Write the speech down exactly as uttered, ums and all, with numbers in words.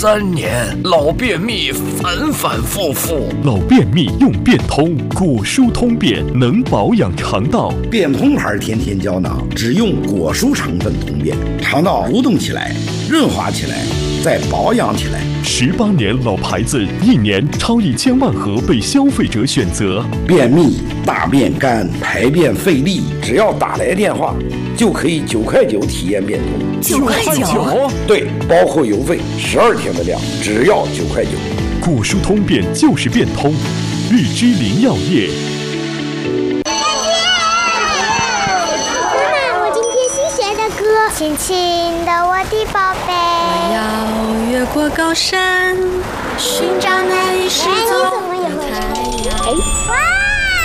三年，老便秘反反复复。 老便秘用便通，果蔬通便能保养肠道。 便通牌天天胶囊只用果蔬成分通便，肠道蠕动起来，润滑起来，再保养起来。 十八年老牌子，一年超一千万盒被消费者选择。 便秘、大便干、排便费力，只要打来电话，就可以九块九体验便通。 九块九？ 对，包括邮费，十二天的量，只要九块九。 果蔬通便就是便通，日之林药业。 轻轻的我的宝贝， 我要越过高山，寻找那一世座的太阳。 哇！